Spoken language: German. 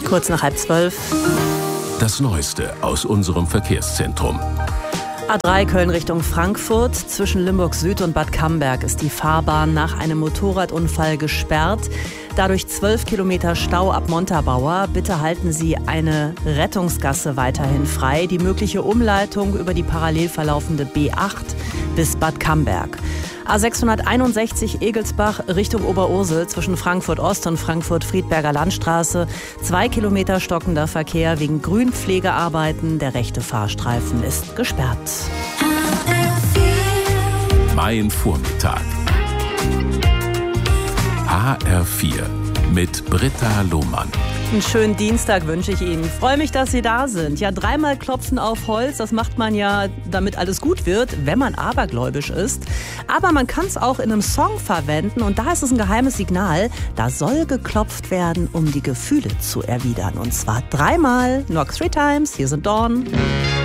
Kurz nach 11:30. Das Neueste aus unserem Verkehrszentrum. A3 Köln Richtung Frankfurt. Zwischen Limburg Süd und Bad Camberg ist die Fahrbahn nach einem Motorradunfall gesperrt. Dadurch 12 Kilometer Stau ab Montabaur. Bitte halten Sie eine Rettungsgasse weiterhin frei. Die mögliche Umleitung über die parallel verlaufende B8 bis Bad Camberg. A661 Egelsbach Richtung Oberursel zwischen Frankfurt Ost und Frankfurt-Friedberger Landstraße. 2 Kilometer stockender Verkehr wegen Grünpflegearbeiten. Der rechte Fahrstreifen ist gesperrt. Mein Vormittag. HR4 mit Britta Lohmann. Einen schönen Dienstag wünsche ich Ihnen. Freue mich, dass Sie da sind. Ja, 3-mal klopfen auf Holz, das macht man ja, damit alles gut wird, wenn man abergläubisch ist. Aber man kann es auch in einem Song verwenden und da ist es ein geheimes Signal. Da soll geklopft werden, um die Gefühle zu erwidern. Und zwar 3-mal, Knock 3 times, hier sind Dawn.